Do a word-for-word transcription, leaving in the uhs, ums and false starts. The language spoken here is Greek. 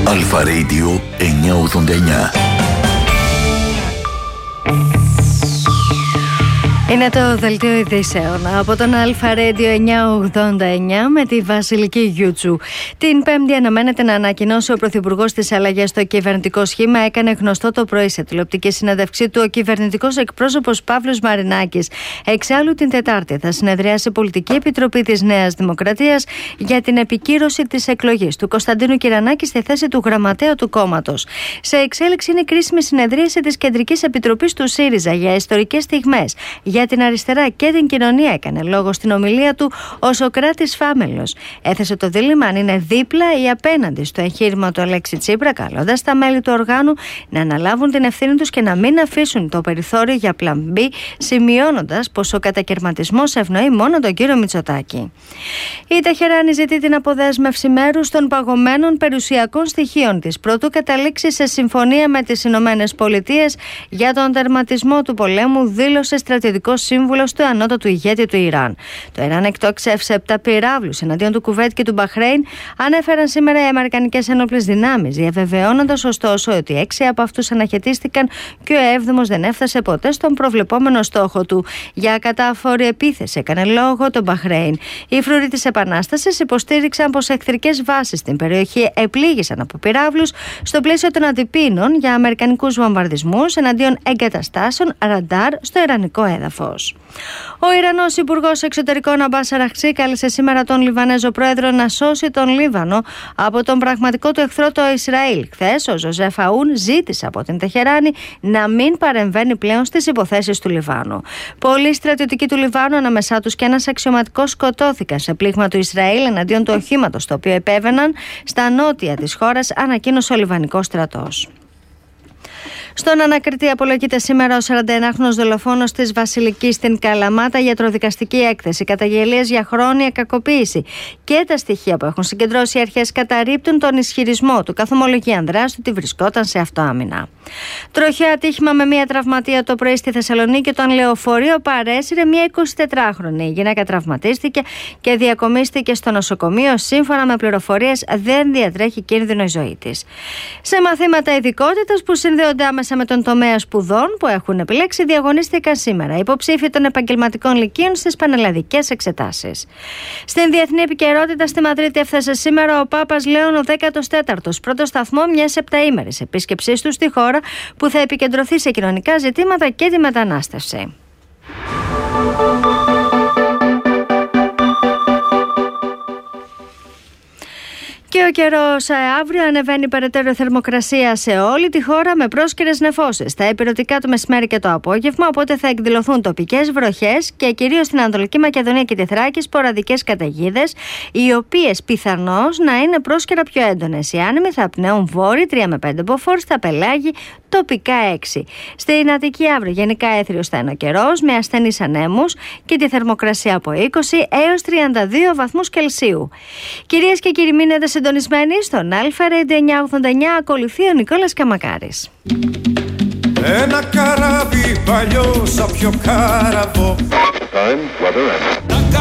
Αλφα Radio εννιακόσια ογδόντα εννιά. Είναι το δελτίο ειδήσεων από τον Αλφα Radio εννιακόσια ογδόντα εννιά με τη Βασιλική Γιούτσου. Την Πέμπτη αναμένεται να ανακοινώσει ο Πρωθυπουργός τις αλλαγές στο κυβερνητικό σχήμα. Έκανε γνωστό το πρωί σε τηλεοπτική συνέντευξή του ο κυβερνητικός εκπρόσωπος Παύλος Μαρινάκης. Εξάλλου την Τετάρτη θα συνεδριάσει η Πολιτική Επιτροπή της Νέας Δημοκρατίας για την επικύρωση της εκλογής του Κωνσταντίνου Κυρανάκη στη θέση του γραμματέα του κόμματος. Σε εξέλιξη είναι η κρίσιμη συνεδρίαση της Κεντρικής Επιτροπής του ΣΥΡΙΖΑ για ιστορικές στιγμές. Για την αριστερά και την κοινωνία έκανε λόγο στην ομιλία του ο Σωκράτης Φάμελος. Έθεσε το δίλημμα αν είναι δίπλα ή απέναντι στο εγχείρημα του Αλέξη Τσίπρα, καλώντας τα μέλη του οργάνου να αναλάβουν την ευθύνη τους και να μην αφήσουν το περιθώριο για πλαν B, σημειώνοντας πως ο κατακαιρματισμός ευνοεί μόνο τον κύριο Μητσοτάκη. Η Τεχεράνη ζητεί την αποδέσμευση μέρους των παγωμένων περιουσιακών στοιχείων της προτού καταλήξει σε συμφωνία με τις Ηνωμένες Πολιτείες για τον τερματισμό του πολέμου, δήλωσε στρατιωτικό σύμβουλος του ανώτατου ηγέτη του Ιράν. Το Ιράν εκτόξευσε επτά πυράβλους εναντίον του Κουβέτ και του Μπαχρέιν, ανέφεραν σήμερα οι αμερικανικές ενόπλες δυνάμεις, διαβεβαιώνοντας ωστόσο ότι έξι από αυτούς αναχαιτίστηκαν και ο έβδομος δεν έφτασε ποτέ στον προβλεπόμενο στόχο του. Για κατάφορη επίθεση έκανε λόγο το Μπαχρέιν. Οι φρουροί της Επανάστασης υποστήριξαν πως εχθρικές βάσεις στην περιοχή επλήγησαν από πυράβλους στο πλαίσιο των αντιπίνων για αμερικανικούς βομβαρδισμούς εναντίον εγκαταστάσεων ραντάρ στο ιρανικό έδαφος. Ο Ιρανός Υπουργός Εξωτερικών Αμπάς Αραχτσί κάλεσε σήμερα τον Λιβανέζο πρόεδρο να σώσει τον Λίβανο από τον πραγματικό του εχθρό το Ισραήλ. Χθες ο Ζωζέφ Αούν ζήτησε από την Τεχεράνη να μην παρεμβαίνει πλέον στις υποθέσεις του Λιβάνου. Πολλοί στρατιωτικοί του Λιβάνου, ανάμεσά τους και ένας αξιωματικός, σκοτώθηκαν σε πλήγμα του Ισραήλ εναντίον του οχήματος το οποίο επέβαιναν στα νότια της χώρας, ανακοίνωσε ο Λιβανικός στρατός. Στον ανακριτή απολογείται σήμερα ο σαρανταενάχρονος δολοφόνος της Βασιλικής στην Καλαμάτα, γιατροδικαστική έκθεση, καταγγελίες για χρόνια κακοποίηση και τα στοιχεία που έχουν συγκεντρώσει οι αρχές καταρρίπτουν τον ισχυρισμό του καθ' ομολογία δράση ότι βρισκόταν σε αυτοάμυνα. Τροχαίο ατύχημα με μία τραυματία το πρωί στη Θεσσαλονίκη, όταν λεωφορείο παρέσυρε μία εικοσιτετράχρονη. Η γυναίκα τραυματίστηκε και διακομίστηκε στο νοσοκομείο. Σύμφωνα με πληροφορίες, δεν διατρέχει κίνδυνο η ζωή της. Σε μαθήματα ειδικότητας που συνδέονται άμεσα με τον τομέα σπουδών που έχουν επιλέξει, διαγωνίστηκαν σήμερα υποψήφοι των επαγγελματικών λυκείων στις πανελλαδικές εξετάσεις. Στην διεθνή επικαιρότητα, στη Μαδρίτη έφτασε σήμερα ο Πάπας Λέων ο δέκατος τέταρτος, πρώτο σταθμό μιας επταήμερης επίσκεψής του στη χώρα που θα επικεντρωθεί σε κοινωνικά ζητήματα και τη μετανάστευση. Και ο καιρός αύριο ανεβαίνει περαιτέρω θερμοκρασία σε όλη τη χώρα με πρόσκαιρες νεφώσεις. Τα ηπειρωτικά το μεσημέρι και το απόγευμα, οπότε θα εκδηλωθούν τοπικές βροχές και κυρίως στην Ανατολική Μακεδονία και τη Θράκη σποραδικές καταιγίδες, οι οποίες πιθανώς να είναι πρόσκαιρα πιο έντονες. Οι άνεμοι θα πνέουν βόρειοι τρία με πέντε μποφόρ, στα πελάγη τοπικά έξι. Στην Αττική αύριο γενικά έθριος θα είναι ο καιρός με ασθενείς ανέμους και τη θερμοκρασία από είκοσι έως τριάντα δύο βαθμούς Κελσίου. Κυρίες και κύριοι, μείνετε συντονισμένοι στον Αλφα Radio εννιακόσια ογδόντα εννιά. Ακολουθεί ο Νικόλας Καμακάρης. Ένα καράβι παλιό σαν πιο κάραβο.